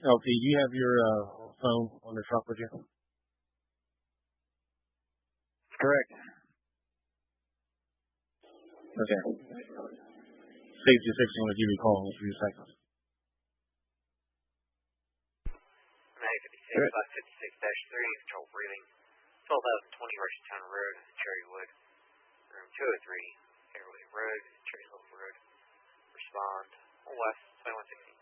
LT, do you have your phone on the truck with you? Correct. Okay. Safety 16 will give you a call in a few seconds. Mag 56, 556-3, control breathing. 12,020 Rushtown Road, Cherrywood. Room 203, Fairway Road, Cherry Hill Road. Respond. West, 2160.